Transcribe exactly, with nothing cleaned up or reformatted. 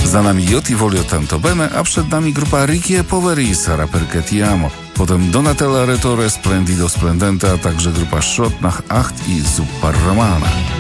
Za nami Io ti voglio tanto bene, a przed nami grupa Ricky e Poveri, Sara perché ti amo. Potem Donatella Retore, Splendido Splendente, a także grupa Schott nach acht i Super Romana.